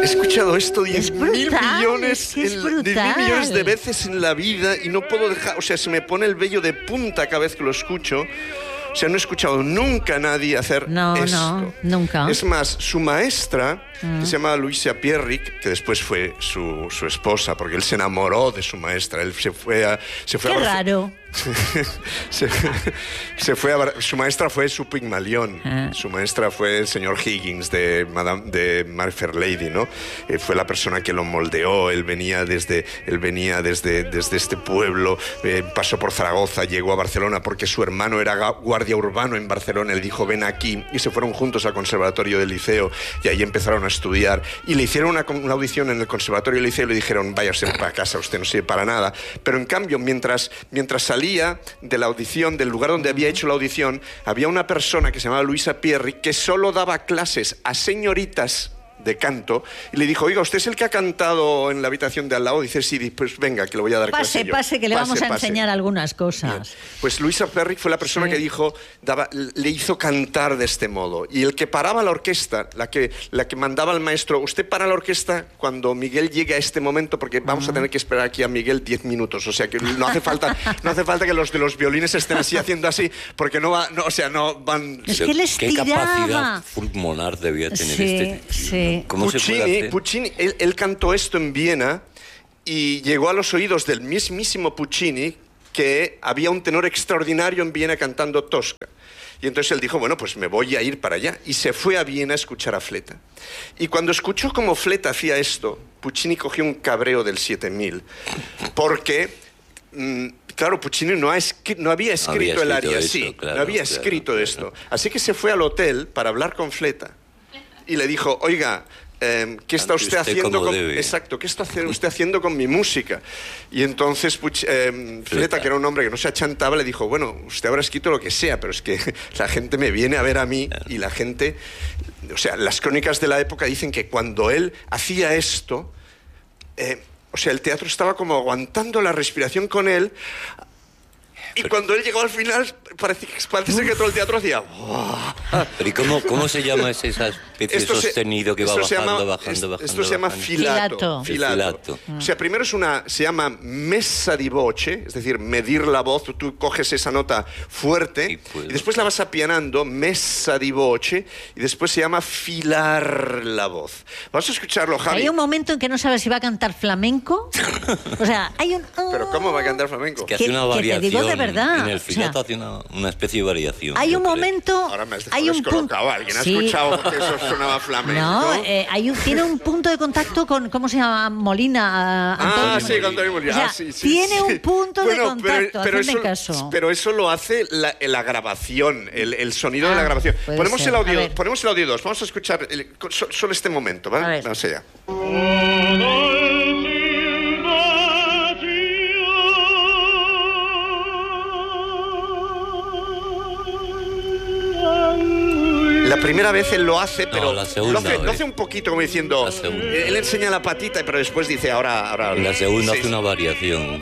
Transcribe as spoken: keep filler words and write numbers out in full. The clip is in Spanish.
escuchado esto diez Es mil brutal, millones, es que es en- diez mil brutal. millones de veces en la vida y no puedo dejar, o sea, se me pone el vello de punta cada vez que lo escucho. O sea, no he escuchado nunca a nadie hacer No, esto. no, nunca. Es más, su maestra, que se llama Luisa Pierrick, que después fue su, su esposa, porque él se enamoró de su maestra. Él se fue a... Se fue Qué a Barce- raro. se, se fue a Bar- su maestra fue su Pigmalión. Ah. Su maestra fue el señor Higgins de Madame de My Fair Lady, ¿no? Eh, fue la persona que lo moldeó. Él venía desde él venía desde, desde este pueblo, eh, pasó por Zaragoza, llegó a Barcelona porque su hermano era ga- guardia urbano en Barcelona. Él dijo, ven aquí, y se fueron juntos al conservatorio del liceo y ahí empezaron a estudiar y le hicieron una, una audición en el conservatorio del liceo y le dijeron, váyase para casa, usted no sirve para nada. Pero en cambio, mientras, mientras salía de la audición, del lugar donde había hecho la audición, había una persona que se llamaba Luisa Pierri que solo daba clases a señoritas de canto y le dijo, oiga, ¿usted es el que ha cantado en la habitación de al lado? Dice, sí, pues venga, que le voy a dar Pase, clase yo. pase, que le Pase, vamos a pase. enseñar algunas cosas. Pues Luisa Perrick fue la persona Sí. que dijo, daba, le hizo cantar de este modo. Y el que paraba la orquesta, la que, la que mandaba al maestro, usted para la orquesta cuando Miguel llegue a este momento, porque vamos a tener que esperar aquí a Miguel diez minutos. O sea que no hace falta, no hace falta que los de los violines estén así haciendo así, porque no va, no, o sea, no van. Es que les ¿Qué tiraba. capacidad pulmonar debía tener Sí, este tío? sí. ¿Cómo se puede Puccini, hacer? Puccini él, él cantó esto en Viena y llegó a los oídos del mismísimo Puccini que había un tenor extraordinario en Viena cantando Tosca. Y entonces él dijo, bueno, pues me voy a ir para allá. Y se fue a Viena a escuchar a Fleta. Y cuando escuchó cómo Fleta hacía esto, Puccini cogió un cabreo del siete mil. Porque, mm, claro, Puccini no, ha escri- no había escrito había el escrito aria eso, así. claro, no había claro, escrito claro. esto. Así que se fue al hotel para hablar con Fleta. Y le dijo, oiga, eh, ¿qué está Cante usted usted haciendo como con... debe. Exacto, ¿qué está hace- usted haciendo con mi música? Y entonces Puch- eh, Fleta, que era un hombre que no se achantaba, le dijo, bueno, usted habrá escrito lo que sea, pero es que la gente me viene a ver a mí y la gente... O sea, las crónicas de la época dicen que cuando él hacía esto, eh, o sea, el teatro estaba como aguantando la respiración con él. Y cuando él llegó al final, parece, parece ser que todo el teatro hacía... Pero ¿y cómo, cómo se llama ese- esa especie de se- sostenido que va esto se bajando, llama- bajando, es- bajando? Esto se llama bajando? filato. Filato. Filato. O sea, primero es una, se llama messa di voce, es decir, medir la voz. Tú, tú coges esa nota fuerte Y y, puedo. después la vas apianando, messa di voce, y después se llama filar la voz. Vamos a escucharlo, Javi. Hay un momento en que no sabes si va a cantar flamenco. O sea, hay un... Pero ¿cómo va a cantar flamenco? Que hace Que- una que te variación. digo de verdad, En el o sea, filato hace una, una especie de variación. Hay yo un creo. momento... Ahora me has dejado hay un punto... descolocado. ¿Alguien ha Sí. escuchado que eso sonaba flamenco? No, eh, hay un, tiene un punto de contacto con, ¿cómo se llama? Molina. Ah, Antonio sí, con Antonio Molina. O sea, Ah, sí, sí, tiene sí. un punto de Bueno, contacto, hacedme eso, caso. pero eso lo hace la, la grabación, el, el sonido de la Ah, grabación. puede Ponemos ser. el A audio, ver. ponemos el audio dos. Vamos a escuchar el- so- solo este momento, ¿vale? A ver. Vamos allá. La primera vez él lo hace, pero la segunda lo, hace, lo vez. hace un poquito como diciendo, La segunda. él enseña la patita, pero después dice, ahora... ahora En la segunda sí, hace una variación.